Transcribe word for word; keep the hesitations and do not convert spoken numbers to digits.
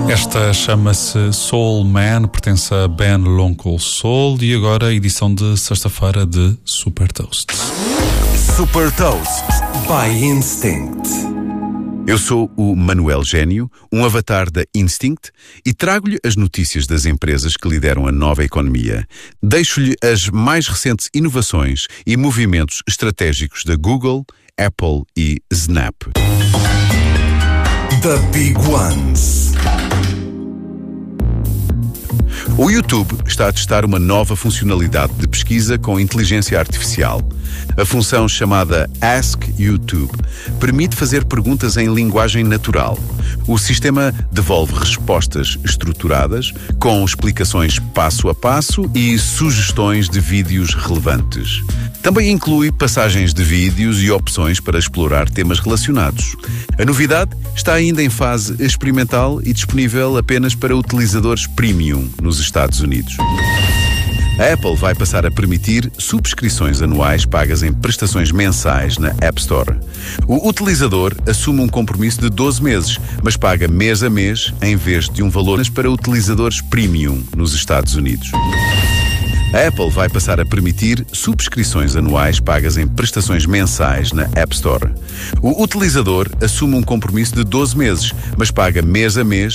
Esta chama-se Soul Man, pertence a Ben Lonkel Soul e agora a edição de sexta-feira de Super Toast. Super Toast by Instinct. Eu sou o Manuel Gênio, um avatar da Instinct, e trago-lhe as notícias das empresas que lideram a nova economia. Deixo-lhe as mais recentes inovações e movimentos estratégicos da Google, Apple e Snap. The Big Ones. O YouTube está a testar uma nova funcionalidade de pesquisa com inteligência artificial. A função chamada Ask YouTube permite fazer perguntas em linguagem natural. O sistema devolve respostas estruturadas, com explicações passo a passo e sugestões de vídeos relevantes. Também inclui passagens de vídeos e opções para explorar temas relacionados. A novidade está ainda em fase experimental e disponível apenas para utilizadores premium nos Estados Unidos. A Apple vai passar a permitir subscrições anuais pagas em prestações mensais na App Store. O utilizador assume um compromisso de doze meses, mas paga mês a mês em vez de um valor para utilizadores premium nos Estados Unidos. A Apple vai passar a permitir subscrições anuais pagas em prestações mensais na App Store. O utilizador assume um compromisso de doze meses, mas paga mês a mês